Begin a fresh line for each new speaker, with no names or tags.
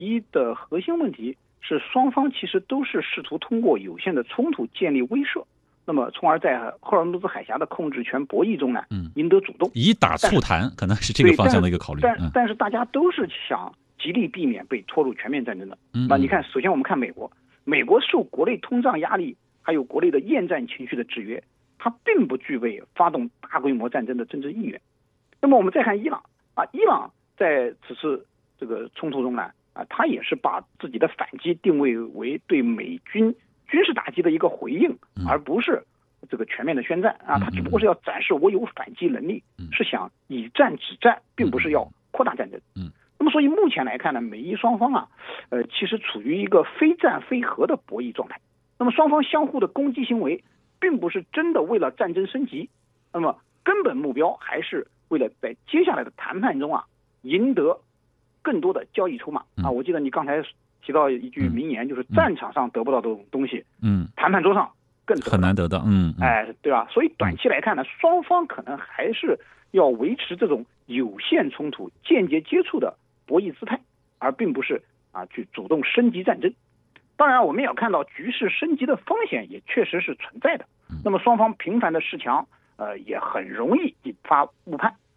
题的核心问题是双方其实都是试图通过有限的冲突建立威慑，那么从而在赫尔木兹海峡的控制权博弈中呢，赢得主动，
以打促谈，可能是这个方向的一个考虑。
但是大家都是想极力避免被拖入全面战争的。那你看，首先我们看美国受国内通胀压力还有国内的厌战情绪的制约，它并不具备发动大规模战争的政治意愿。那么我们再看伊朗伊朗在此次这个冲突中呢，他也是把自己的反击定位为对美军军事打击的一个回应，而不是这个全面的宣战他只不过是要展示我有反击能力，是想以战止战，并不是要扩大战争。那么所以目前来看呢，美伊双方其实处于一个非战非和的博弈状态。那么双方相互的攻击行为，并不是真的为了战争升级，那么根本目标还是为了在接下来的谈判中赢得更多的交易筹码我记得你刚才提到一句名言，就是战场上得不到这种东西，谈判桌上更
很难得到。
对吧？所以短期来看呢，双方可能还是要维持这种有限冲突、间接接触的博弈姿态，而并不是去主动升级战争。当然，我们也要看到局势升级的风险也确实是存在的。那么双方频繁的示强，也很容易引发误判。